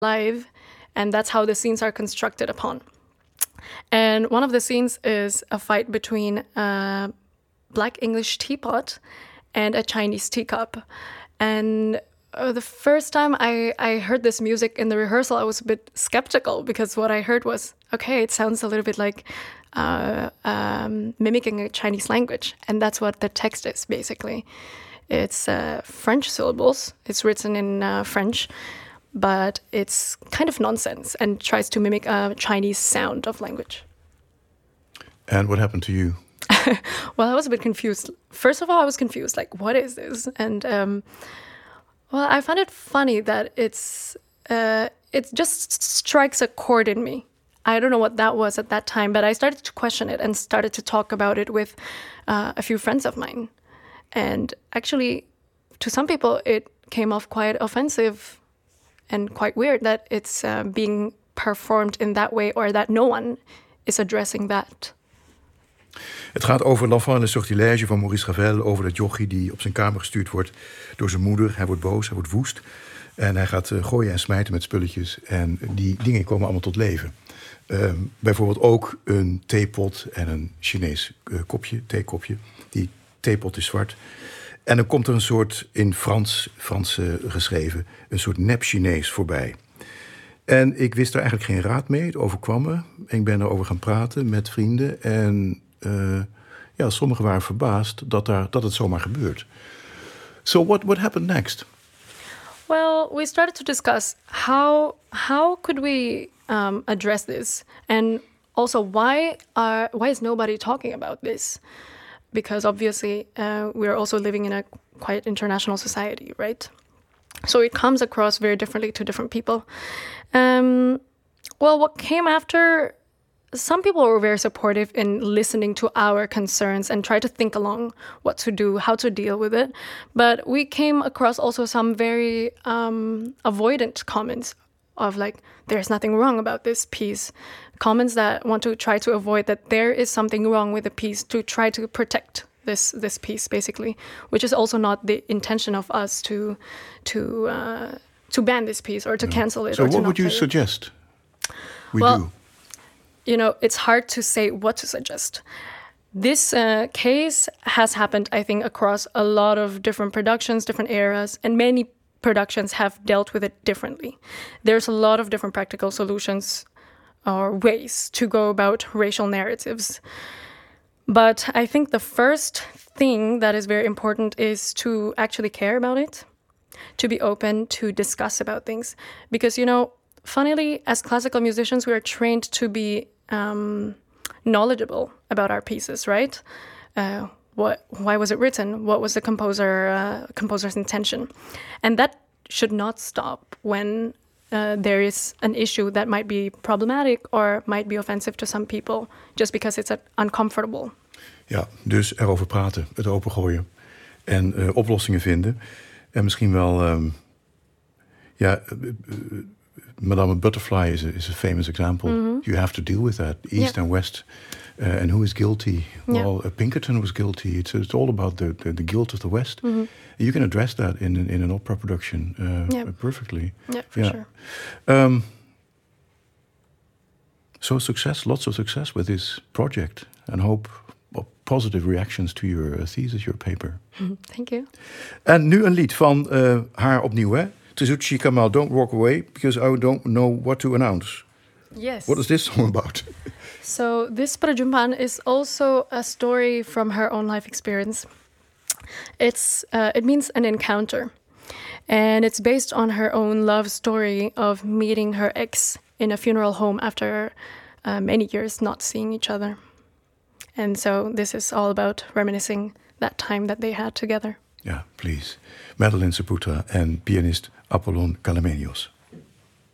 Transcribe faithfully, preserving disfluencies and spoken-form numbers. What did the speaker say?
live, and that's how the scenes are constructed upon. And one of the scenes is a fight between a Black English teapot and a Chinese teacup. And uh, the first time I, I heard this music in the rehearsal, I was a bit skeptical, because what I heard was, okay, it sounds a little bit like uh, um, mimicking a Chinese language. And that's what the text is, basically. It's uh, French syllables. It's written in uh, French, but it's kind of nonsense and tries to mimic a Chinese sound of language. And what happened to you? Well, I was a bit confused. First of all, I was confused, like, what is this? And, um, well, I found it funny that it's, uh, it just strikes a chord in me. I don't know what that was at that time, but I started to question it and started to talk about it with uh, a few friends of mine. And actually, to some people, it came off quite offensive and quite weird that it's uh, being performed in that way, or that no one is addressing that. Het gaat over L'Enfant et le Sortilège van Maurice Ravel, over dat jochie die op zijn kamer gestuurd wordt door zijn moeder. Hij wordt boos, hij wordt woest en hij gaat uh, gooien en smijten met spulletjes. En die dingen komen allemaal tot leven. Uh, bijvoorbeeld ook een theepot en een Chinees uh, kopje, theekopje. Die theepot is zwart. En dan komt er een soort, in Frans, Frans uh, geschreven, een soort nep-Chinees voorbij. En ik wist er eigenlijk geen raad mee. Het overkwam me. Ik ben erover gaan praten met vrienden. En uh, ja, sommigen waren verbaasd dat, daar, dat het zomaar gebeurt. So what, what happened next? Well, we started to discuss how how could we um, address this, and also why are why is nobody talking about this? Because obviously uh, we're also living in a quite international society, right? So it comes across very differently to different people. Um, well, what came after, some people were very supportive in listening to our concerns and try to think along what to do, how to deal with it. But we came across also some very um, avoidant comments of like, there's nothing wrong about this piece. Comments that want to try to avoid that there is something wrong with the piece, to try to protect this this piece, basically, which is also not the intention of us to to uh, to ban this piece or to Yeah. cancel it. So or to what not would you play it. suggest we Well, do? You know, it's hard to say what to suggest. This uh, case has happened, I think, across a lot of different productions, different eras, and many productions have dealt with it differently. There's a lot of different practical solutions or ways to go about racial narratives. But I think the first thing that is very important is to actually care about it, to be open to discuss about things. Because, you know, funnily, as classical musicians, we are trained to be um, knowledgeable about our pieces, right? Uh, what, why was it written? What was the composer uh, composer's intention? And that should not stop when uh, there is an issue that might be problematic or might be offensive to some people, just because it's uh, uncomfortable. Ja, dus erover praten, het opengooien en uh, oplossingen vinden. En misschien wel, um, ja, uh, uh, Madame Butterfly is a, is a famous example. Mm-hmm. You have to deal with that, East yeah. and West. Uh, and who is guilty? Yeah. Well, uh, Pinkerton was guilty. It's, it's all about the, the, the guilt of the West. Mm-hmm. You can address that in, in, in an opera production uh, yeah. perfectly. Yeah, for yeah. sure. Um, so success, lots of success with this project, and hope of positive reactions to your uh, thesis, your paper. Thank you. En nu een lied van uh, haar opnieuw, hè? Tsuchi Kamal, Don't Walk Away, because I don't know what to announce. Yes. What is this song about? So this Prajumpan is also a story from her own life experience. It's uh, it means an encounter, and it's based on her own love story of meeting her ex in a funeral home after uh, many years not seeing each other. And so this is all about reminiscing that time that they had together. Yeah, please. Madeleine Saputra en pianist Apollon Kalemenios.